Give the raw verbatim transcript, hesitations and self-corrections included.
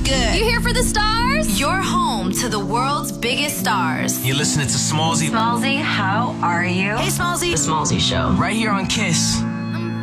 good? You here for the stars? You're home to the world's biggest stars. You're listening to Smallzy. Smallzy, how are you? Hey, Smallzy. The Smallzy Show. Right here on Kiss.